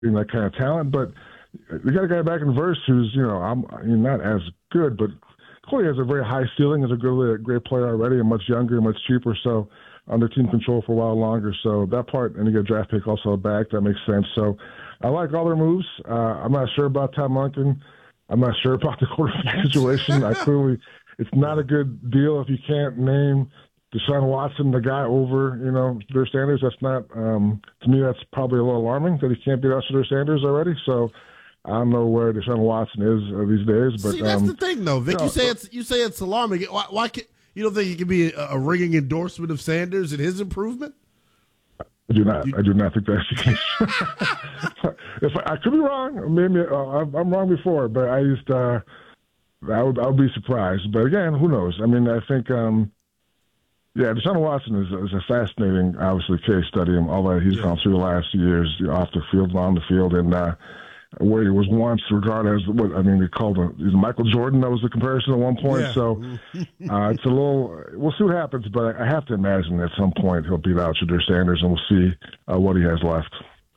that kind of talent. But we got a guy back in Verse who's, not as good, but clearly has a very high ceiling. Is a great player already, and much younger, much cheaper. So under team control for a while longer. So that part, and you get a draft pick also back. That makes sense. So I like all their moves. I'm not sure about Tom Monken. I'm not sure about the quarterback situation. It's not a good deal if you can't name Deshaun Watson, the guy over, Shedeur Sanders. That's not, to me, that's probably a little alarming that he can't beat out Shedeur Sanders already. So I don't know where Deshaun Watson is these days. But see, that's the thing, though, Vic. You say it's alarming. Why can't, you don't think it could be a ringing endorsement of Sanders and his improvement? I do not. I do not think that's the case. If I could be wrong, maybe I'm wrong before, but I would be surprised. But again, who knows? I mean, I think, Deshaun Watson is a fascinating, obviously, case study. All that he's gone through the last years, off the field, and on the field, and where he was once regarded as they called he's Michael Jordan. That was the comparison at one point. Yeah. So it's a little. We'll see what happens, but I have to imagine at some point he'll beat out Shedeur Sanders, and we'll see what he has left.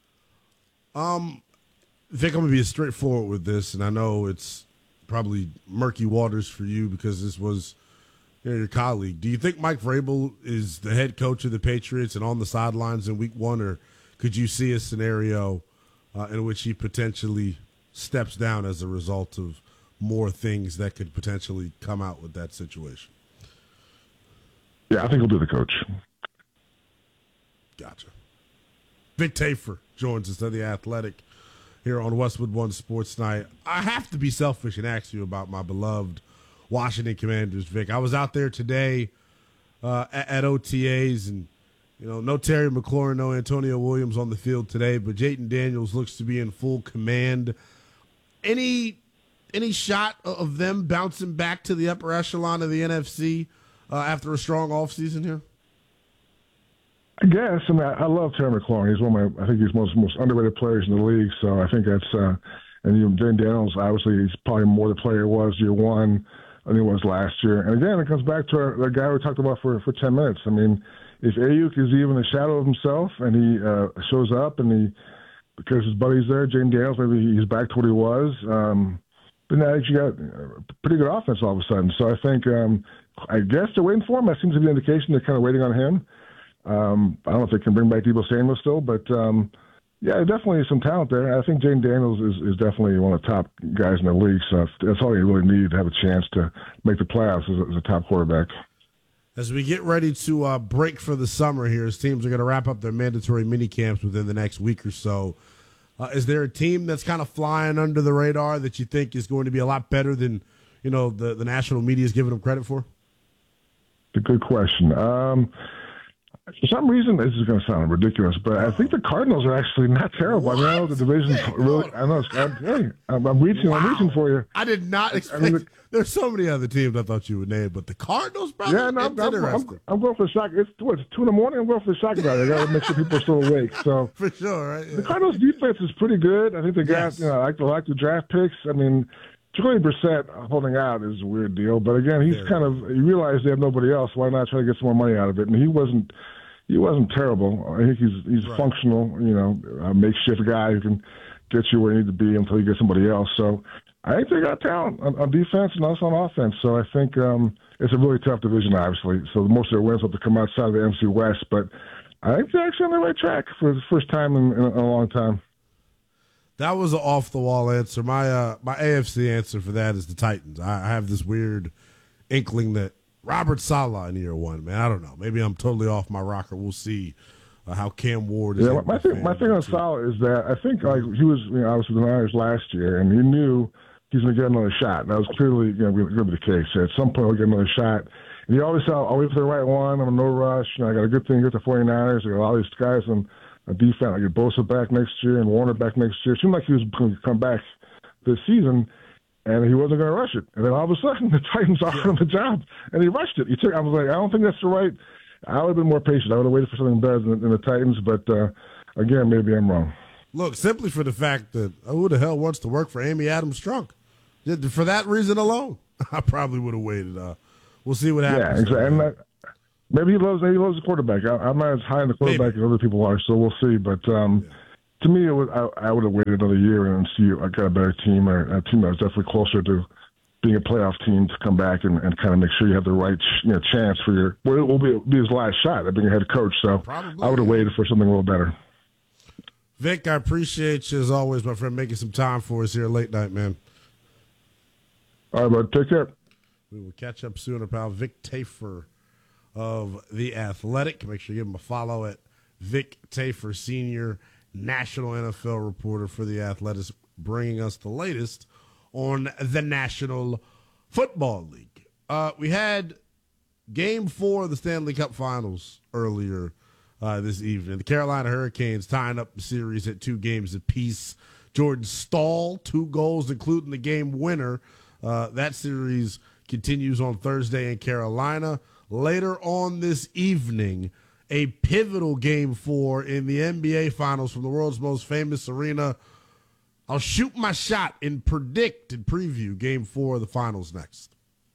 Vic, I'm gonna be straightforward with this, and I know it's probably murky waters for you because this was your colleague. Do you think Mike Vrabel is the head coach of the Patriots and on the sidelines in Week 1, or could you see a scenario in which he potentially steps down as a result of more things that could potentially come out with that situation? Yeah, I think he'll be the coach. Gotcha. Vic Tafur joins us on The Athletic here on Westwood One Sports Night. I have to be selfish and ask you about my beloved Washington Commanders, Vic. I was out there today at OTAs, and no Terry McLaurin, no Antonio Williams on the field today, but Jayden Daniels looks to be in full command. Any shot of them bouncing back to the upper echelon of the NFC after a strong offseason here? I guess. I mean, I love Terry McLaurin. He's I think he's most underrated players in the league. So I think that's and Jayden Daniels, obviously, he's probably more the player he was year one than he was last year. And again, it comes back to the guy we talked about for 10 minutes. I mean, if Ayuk is even a shadow of himself and he shows up and because his buddy's there, Jayden Daniels, maybe he's back to what he was, then I think you got a pretty good offense all of a sudden. So I think, I guess they're waiting for him. That seems to be an indication they're kind of waiting on him. I don't know if they can bring back Deebo Samuel still, but definitely some talent there. I think Jayden Daniels is definitely one of the top guys in the league, so that's all you really need to have a chance to make the playoffs as a top quarterback. As we get ready to break for the summer here, as teams are going to wrap up their mandatory mini camps within the next week or so, is there a team that's kind of flying under the radar that you think is going to be a lot better than the national media is giving them credit for? It's a good question. For some reason, this is going to sound ridiculous, but I think the Cardinals are actually not terrible. What? I mean, I know the division's really. I know. I'm reaching. Wow. I'm reaching for you. I did not expect. There's so many other teams I thought you would name, but the Cardinals, brother. Yeah, no, I'm going for the shock. It's 2 in the morning. I'm going for the shock about it. I got to make sure people are still awake. So for sure, right? Yeah. The Cardinals' defense is pretty good. I think they got. I like the draft picks. I mean, 20% holding out is a weird deal, but again, he's you realize they have nobody else. Why not try to get some more money out of it? And he wasn't terrible. I think he's right. Functional, a makeshift guy who can get you where you need to be until you get somebody else. So I think they got talent on defense and also on offense. So I think it's a really tough division, obviously. So most of their wins have to come outside of the NFC West. But I think they're actually on the right track for the first time in a long time. That was an off-the-wall answer. My AFC answer for that is the Titans. I have this weird inkling that Robert Saleh in year one, man. I don't know. Maybe I'm totally off my rocker. We'll see how Cam Ward is. Yeah, my thing on Saleh is that I think he was obviously the Niners last year, and he knew he's going to get another shot. And that was clearly going to be the case. At some point, he'll get another shot. And he always said, I'll wait for the right one. I'm in no rush. I got a good thing against the 49ers. I got all these guys on defense. I get Bosa back next year and Warner back next year. It seemed like he was going to come back this season, and he wasn't going to rush it. And then all of a sudden, the Titans offered him the job, and he rushed it. I was like, I don't think that's the right. I would have been more patient. I would have waited for something better than the Titans. But, again, maybe I'm wrong. Look, simply for the fact that who the hell wants to work for Amy Adams Strunk? For that reason alone, I probably would have waited. We'll see what happens. Yeah, exactly. And maybe he loves the quarterback. I'm not as high on the quarterback as other people are, so we'll see. But to to me, I would have waited another year and see I got a better team, or a team that was definitely closer to being a playoff team to come back and kind of make sure you have the right chance for your. Well, it will be his last shot at being a head coach. So probably. I would have waited for something a little better. Vic, I appreciate you as always, my friend, making some time for us here late night, man. All right, bud. Take care. We will catch up soon, pal. Vic Tafur of The Athletic. Make sure you give him a follow at Vic Tafur, senior national NFL reporter for The Athletic, bringing us the latest on the National Football League. We had Game 4 of the Stanley Cup Finals earlier this evening. The Carolina Hurricanes tying up the series at 2 games apiece. Jordan Staal, 2 goals, including the game winner. That series continues on Thursday in Carolina. Later on this evening, a pivotal Game 4 in the NBA Finals from the world's most famous arena. I'll shoot my shot and predict and preview Game 4 of the Finals next.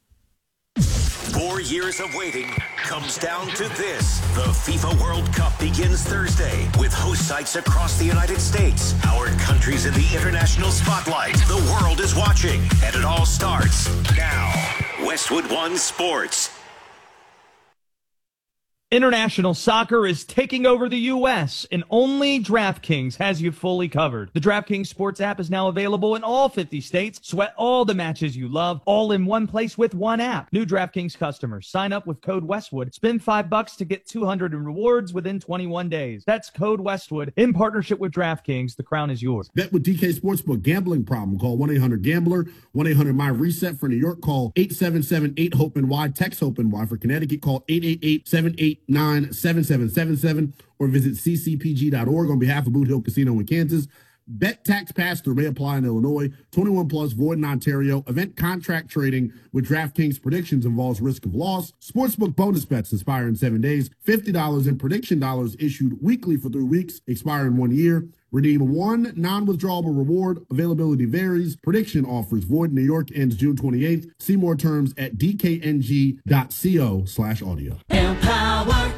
4 years of waiting comes down to this. The FIFA World Cup begins Thursday with host sites across the United States. Our country's in the international spotlight. The world is watching, and it all starts now. Westwood One Sports. International soccer is taking over the U.S., and only DraftKings has you fully covered. The DraftKings Sports app is now available in all 50 states. Sweat all the matches you love, all in one place with one app. New DraftKings customers, sign up with code Westwood. Spend $5 to get $200 in rewards within 21 days. That's code Westwood in partnership with DraftKings. The crown is yours. Bet with DK Sportsbook. Gambling problem? Call 1-800-GAMBLER. 1-800-MY-RESET. For New York, call 877-8-HOPE-NY. Text HOPE-NY. For Connecticut, call 888-789-7777 or visit ccpg.org on behalf of Boot Hill Casino in Kansas. Bet tax pass-through may apply in Illinois. 21 plus, void in Ontario. Event contract trading with DraftKings predictions involves risk of loss. Sportsbook bonus bets expire in 7 days. $50 in prediction dollars issued weekly for 3 weeks, expire in 1 year. Redeem one non-withdrawable reward. Availability varies. Prediction offers void in New York ends June 28th. See more terms at dkng.co/audio. Empower.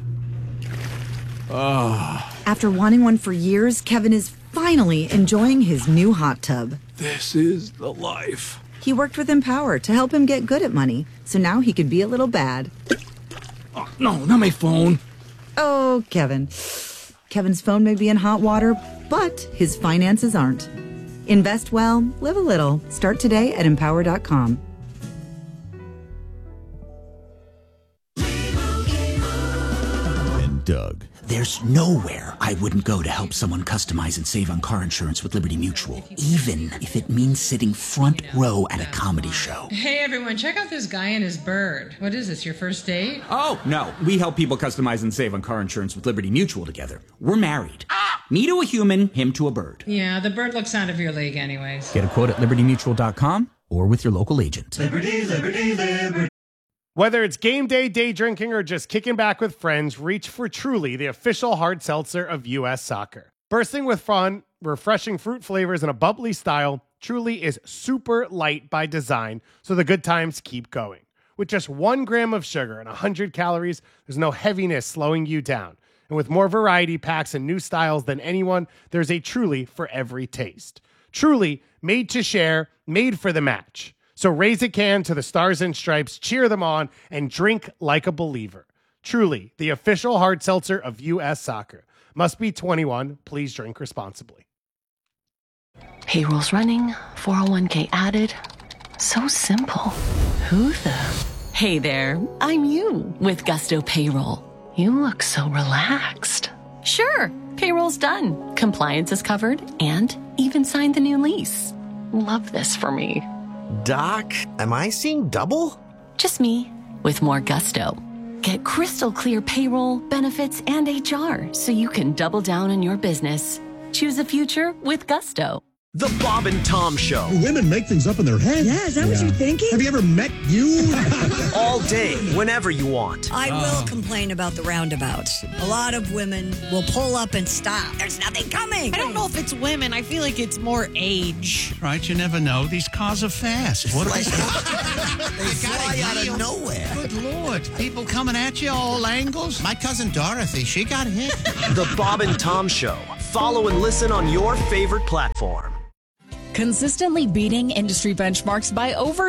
After wanting one for years, Kevin is finally enjoying his new hot tub. This is the life. He worked with Empower to help him get good at money, so now he could be a little bad. Oh, no, not my phone. Oh, Kevin. Kevin's phone may be in hot water, but his finances aren't. Invest well, live a little. Start today at Empower.com. And Doug. There's nowhere I wouldn't go to help someone customize and save on car insurance with Liberty Mutual, even if it means sitting front row at a comedy show. Hey everyone, check out this guy and his bird. What is this, your first date? Oh, no. We help people customize and save on car insurance with Liberty Mutual together. We're married. Me to a human, him to a bird. Yeah, the bird looks out of your league anyways. Get a quote at libertymutual.com or with your local agent. Liberty, liberty, liberty. Whether it's game day, day drinking, or just kicking back with friends, reach for Truly, the official hard seltzer of U.S. soccer. Bursting with fun, refreshing fruit flavors, and a bubbly style, Truly is super light by design, so the good times keep going. With just 1 gram of sugar and 100 calories, there's no heaviness slowing you down. And with more variety packs and new styles than anyone, there's a Truly for every taste. Truly, made to share, made for the match. So raise a can to the Stars and Stripes, cheer them on, and drink like a believer. Truly, the official hard seltzer of U.S. soccer. Must be 21. Please drink responsibly. Payroll's running, 401k added. So simple. Who the? Hey there, I'm you with Gusto Payroll. You look so relaxed. Sure, payroll's done. Compliance is covered and even signed the new lease. Love this for me. Doc, am I seeing double? Just me, with more gusto. Get crystal clear payroll, benefits, and HR so you can double down on your business. Choose a future with gusto. The Bob and Tom Show. Women make things up in their head. Yeah, is that what you're thinking? Have you ever met you? All day, whenever you want. I will complain about the roundabouts. A lot of women will pull up and stop. There's nothing coming. I don't know if it's women. I feel like it's more age. Right, you never know. These cars are fast. What They fly out of nowhere. Good Lord. People coming at you all angles. My cousin Dorothy, she got hit. The Bob and Tom Show. Follow and listen on your favorite platform. Consistently beating industry benchmarks by over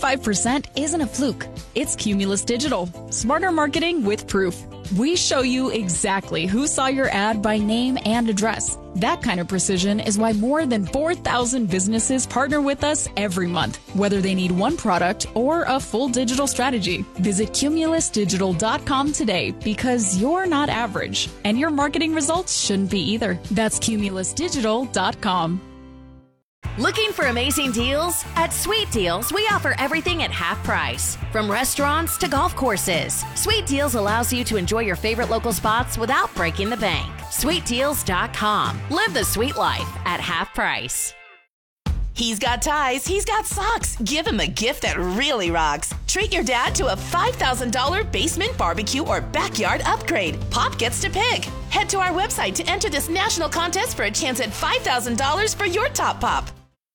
25% isn't a fluke. It's Cumulus Digital. Smarter marketing with proof. We show you exactly who saw your ad by name and address. That kind of precision is why more than 4,000 businesses partner with us every month, whether they need one product or a full digital strategy. Visit cumulusdigital.com today because you're not average, and your marketing results shouldn't be either. That's cumulusdigital.com. Looking for amazing deals? At Sweet Deals, we offer everything at half price. From restaurants to golf courses, Sweet Deals allows you to enjoy your favorite local spots without breaking the bank. SweetDeals.com. Live the sweet life at half price. He's got ties, he's got socks. Give him a gift that really rocks. Treat your dad to a $5,000 basement barbecue or backyard upgrade. Pop gets to pick. Head to our website to enter this national contest for a chance at $5,000 for your top pop.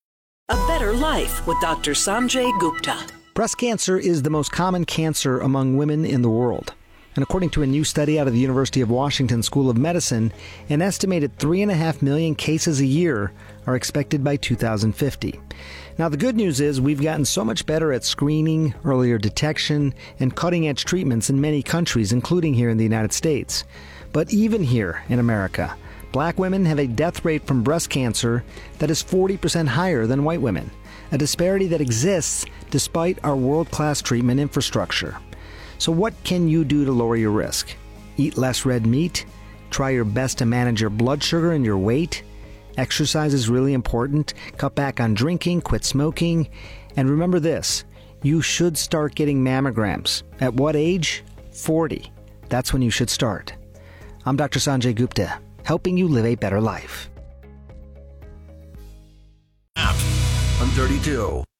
A Better Life with Dr. Sanjay Gupta. Breast cancer is the most common cancer among women in the world. And according to a new study out of the University of Washington School of Medicine, an estimated 3.5 million cases a year are expected by 2050. Now, the good news is we've gotten so much better at screening, earlier detection, and cutting-edge treatments in many countries, including here in the United States. But even here in America, black women have a death rate from breast cancer that is 40% higher than white women, a disparity that exists despite our world-class treatment infrastructure. So what can you do to lower your risk? Eat less red meat? Try your best to manage your blood sugar and your weight? Exercise is really important. Cut back on drinking, quit smoking. And remember this, you should start getting mammograms. At what age? 40. That's when you should start. I'm Dr. Sanjay Gupta, helping you live a better life. On 32.